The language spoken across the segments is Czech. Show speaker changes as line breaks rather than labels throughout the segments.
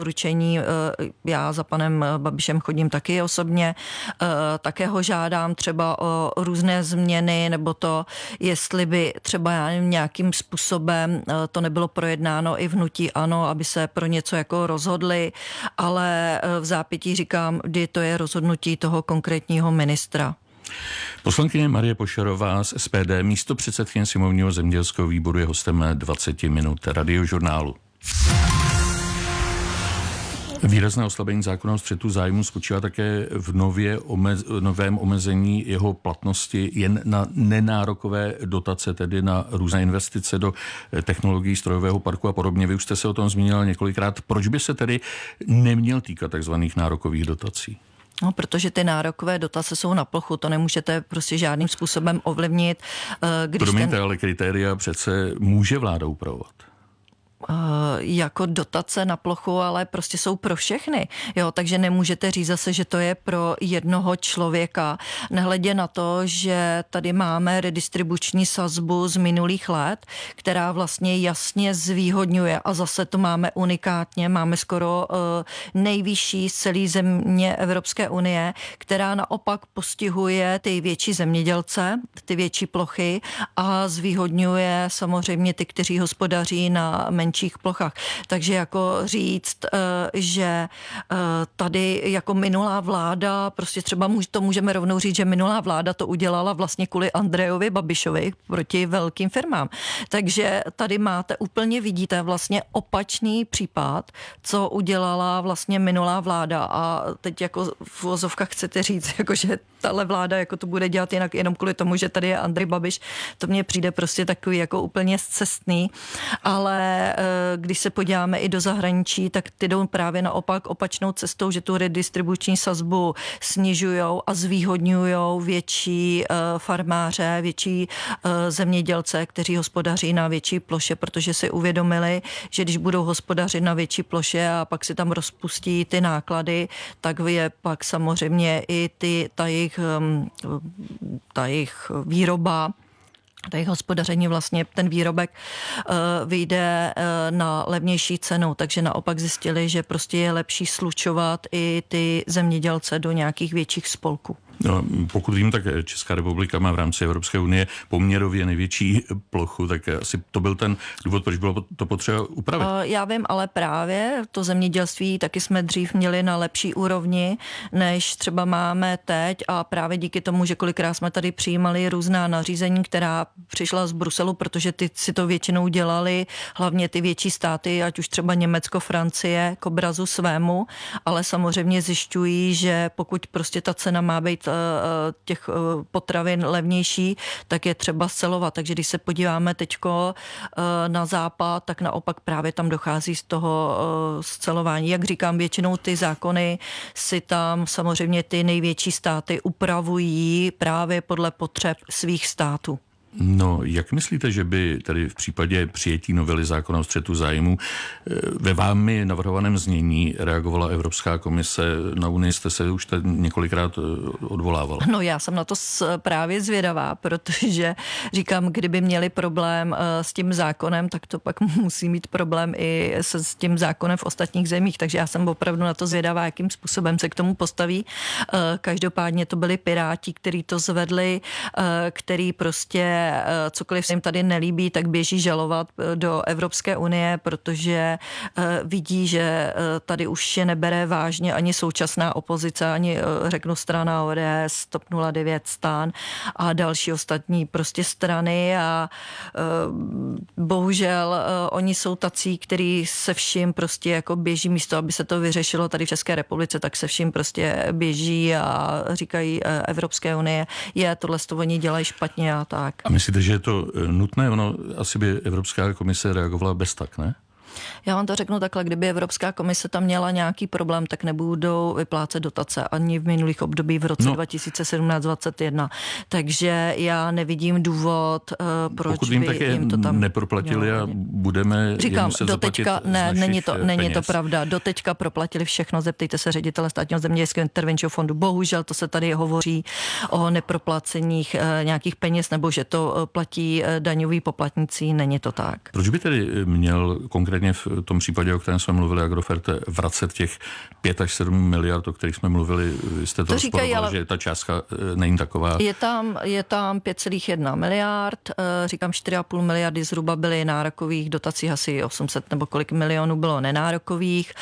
doporučení. Já za panem Babišem chodím taky osobně, také ho žádám třeba o různé změny, nebo to, jestli by třeba nějakým způsobem to nebylo projednáno i v hnutí ANO, aby se pro něco jako rozhodli, ale v zápětí říkám, kdy to je rozhodnutí toho konkrétního ministra.
Poslankyně Marie Pošarová z SPD, místopředsedkyně sněmovního zemědělského výboru, je hostem 20 minut Radiožurnálu. Výrazné oslabení zákona o střetu zájmu spočívá také v novém omezení jeho platnosti jen na nenárokové dotace, tedy na různé investice do technologií strojového parku a podobně. Vy už jste se o tom zmínila několikrát. Proč by se tedy neměl týkat takzvaných nárokových dotací?
No, protože ty nárokové dotace jsou na plochu, to nemůžete prostě žádným způsobem ovlivnit.
Promiňte, ale kritéria přece může vláda upravovat.
Jako dotace na plochu, ale prostě jsou pro všechny. Jo, takže nemůžete říct zase, že to je pro jednoho člověka. Nehledě na to, že tady máme redistribuční sazbu z minulých let, která vlastně jasně zvýhodňuje a zase to máme unikátně, máme skoro nejvyšší z celé země Evropské unie, která naopak postihuje ty větší zemědělce, ty větší plochy a zvýhodňuje samozřejmě ty, kteří hospodaří na menších plochách. Takže jako říct, že tady jako minulá vláda, prostě třeba to můžeme rovnou říct, že minulá vláda to udělala vlastně kvůli Andrejovi Babišovi proti velkým firmám. Takže tady úplně vidíte vlastně opačný případ, co udělala vlastně minulá vláda a teď jako v uvozovkách chcete říct, jako že tahle vláda jako to bude dělat jinak jenom kvůli tomu, že tady je Andrej Babiš, to mně přijde prostě takový jako úplně scestný, ale když se podíváme i do zahraničí, tak ty jdou právě naopak opačnou cestou, že tu redistribuční sazbu snižujou a zvýhodňujou větší farmáře, větší zemědělce, kteří hospodaří na větší ploše, protože si uvědomili, že když budou hospodařit na větší ploše a pak si tam rozpustí ty náklady, tak je pak samozřejmě i ta jejich výroba, jejich hospodaření vlastně ten výrobek vyjde na levnější cenu, takže naopak zjistili, že prostě je lepší slučovat i ty zemědělce do nějakých větších spolků.
No, pokud vím, tak Česká republika má v rámci Evropské unie poměrově největší plochu, tak asi to byl ten důvod, proč bylo to potřeba upravit.
Já vím, ale právě to zemědělství taky jsme dřív měli na lepší úrovni, než třeba máme teď a právě díky tomu, že kolikrát jsme tady přijímali různá nařízení, která přišla z Bruselu, protože ty si to většinou dělali, hlavně ty větší státy, ať už třeba Německo, Francie, k obrazu svému, ale samozřejmě zjišťují, že pokud prostě ta cena má být těch potravin levnější, tak je třeba scelovat. Takže když se podíváme teďko na západ, tak naopak právě tam dochází z toho scelování. Jak říkám, většinou ty zákony si tam samozřejmě ty největší státy upravují právě podle potřeb svých států.
No, jak myslíte, že by tady v případě přijetí novely zákona o střetu zájmů ve vámi navrhovaném znění reagovala Evropská komise? Na Unii jste se už několikrát odvolávala. No,
já jsem na to právě zvědavá, protože říkám, kdyby měli problém s tím zákonem, tak to pak musí mít problém i s tím zákonem v ostatních zemích, takže já jsem opravdu na to zvědavá, jakým způsobem se k tomu postaví. Každopádně to byli Piráti, kteří to zvedli, který prostě cokoliv se jim tady nelíbí, tak běží žalovat do Evropské unie, protože vidí, že tady už je nebere vážně ani současná opozice, ani řeknu strana ODS, TOP 09, STAN a další ostatní prostě strany a bohužel oni jsou tací, který se vším prostě jako běží místo, aby se to vyřešilo tady v České republice, tak se vším prostě běží a říkají Evropské unie, tohle oni dělají špatně a tak.
A myslíte, že je to nutné? Ono asi by Evropská komise reagovala bez tak, ne?
Já vám to řeknu takhle, kdyby Evropská komise tam měla nějaký problém, tak nebudou vyplácet dotace ani v minulých období v roce 2017-2021. Takže já nevidím důvod, proč
pokud vím,
by jim to tam
neproplatili a budeme
říkám,
muset zaplatit
není to pravda. Doteďka proplatili všechno, zeptejte se ředitele státního zemědělského intervenčního fondu. Bohužel to se tady hovoří o neproplaceních nějakých peněz, nebo že to platí daňoví poplatníci, není to tak.
Proč by tedy měl konkrétně nicméně v tom případě, o kterém jsme mluvili, Agrofert vracet těch 5 až 7 miliard, o kterých jsme mluvili, jste to rozporoval, že ta částka není taková.
Je tam 5,1 miliard, říkám 4,5 miliardy zhruba byly nárokových dotací, asi 800 nebo kolik milionů bylo nenárokových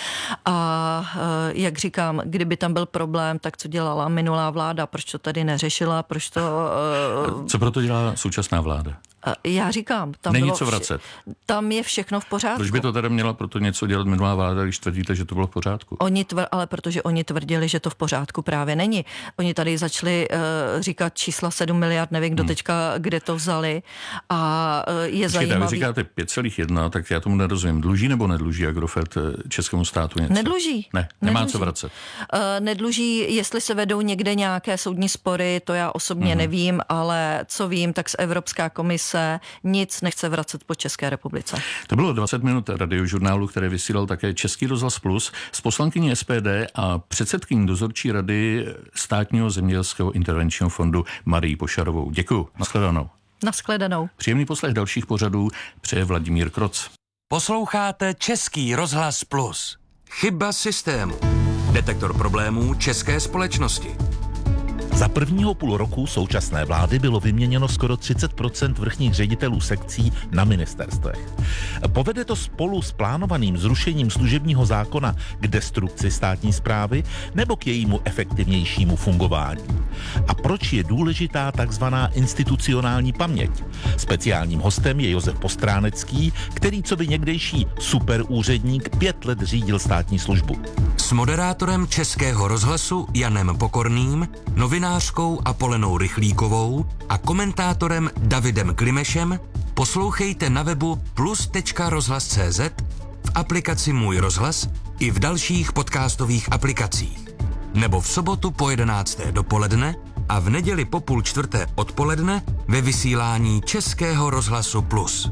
a jak říkám, kdyby tam byl problém, tak co dělala minulá vláda, proč to tady neřešila, proč to...
Co proto dělá současná vláda?
Já říkám, tam
není
bylo
co vracet.
Tam je všechno v pořádku.
Proč by to teda měla proto něco dělat minulá vláda, když tvrdíte, že to bylo v pořádku?
Ale protože oni tvrdili, že to v pořádku právě není. Oni tady začali říkat čísla 7 miliard, nevím kdo teďka, kde to vzali a je zajímavý.
Vy říkáte 5,1, tak já tomu nerozumím. Dluží nebo nedluží Agrofert českému státu něco?
Nedluží.
Nemá co vracet.
Nedluží, jestli se vedou někde nějaké soudní spory, to já osobně nevím, ale co vím, tak z Evropská komise nic nechce vracet po České republice.
To bylo 20 minut radiožurnálu, které vysílal také Český rozhlas Plus s poslankyní SPD a předsedkyní dozorčí rady Státního zemědělského intervenčního fondu Marií Pošarovou. Děkuju. Nashledanou.
Nashledanou.
Příjemný poslech dalších pořadů přeje Vladimír Kroc.
Posloucháte Český rozhlas Plus. Chyba systému. Detektor problémů české společnosti.
Za prvního půl roku současné vlády bylo vyměněno skoro 30% vrchních ředitelů sekcí na ministerstvech. Povede to spolu s plánovaným zrušením služebního zákona k destrukci státní správy nebo k jejímu efektivnějšímu fungování? A proč je důležitá takzvaná institucionální paměť? Speciálním hostem je Josef Postránecký, který co by někdejší superúředník 5 let řídil státní službu.
S moderátorem Českého rozhlasu Janem Pokorným, novinářkou Apolenou Rychlíkovou a komentátorem Davidem Klimešem poslouchejte na webu plus.rozhlas.cz, v aplikaci Můj rozhlas i v dalších podcastových aplikacích. Nebo v sobotu po 11. dopoledne a v neděli po 3:30 odpoledne ve vysílání Českého rozhlasu Plus.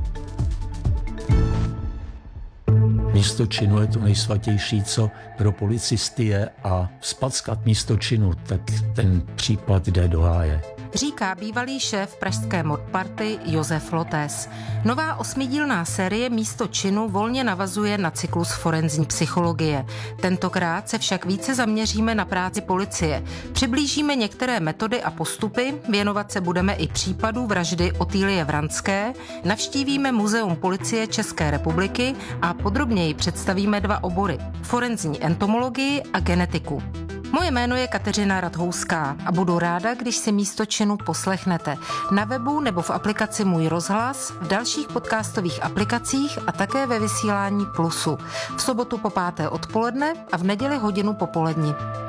Místo činu je to nejsvatější, co pro policisty je, a vzpackat místo činu, tak ten případ jde do háje.
Říká bývalý šéf pražské modparty Josef Lotes. Nová 8dílná série Místo činu volně navazuje na cyklus forenzní psychologie. Tentokrát se však více zaměříme na práci policie. Přiblížíme některé metody a postupy, věnovat se budeme i případu vraždy Otýlie Vranské, navštívíme Muzeum policie České republiky a podrobněji představíme 2 obory: forenzní entomologii a genetiku. Moje jméno je Kateřina Radhouská a budu ráda, když si Místo činu poslechnete na webu nebo v aplikaci Můj rozhlas, v dalších podcastových aplikacích a také ve vysílání Plusu. V sobotu po 5. odpoledne a v neděli hodinu popoledni.